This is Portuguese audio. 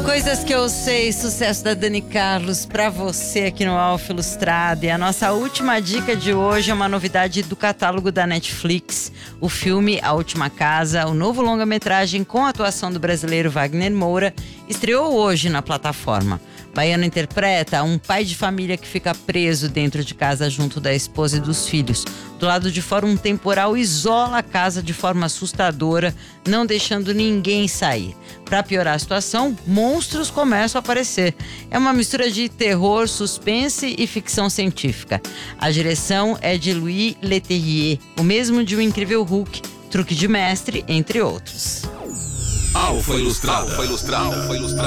Coisas que eu sei, sucesso da Dani Carlos pra você aqui no Alfa Ilustrada. E a nossa última dica de hoje é uma novidade do catálogo da Netflix. O filme A Última Casa, o novo longa-metragem com a atuação do brasileiro Wagner Moura, estreou hoje na plataforma. Baiano interpreta um pai de família que fica preso dentro de casa junto da esposa e dos filhos. Do lado de fora, um temporal isola a casa de forma assustadora, não deixando ninguém sair. Para piorar a situação, monstros começam a aparecer. É uma mistura de terror, suspense e ficção científica. A direção é de Louis Leterrier, o mesmo de O Incrível Hulk, Truque de Mestre, entre outros. Alfa Ilustrada.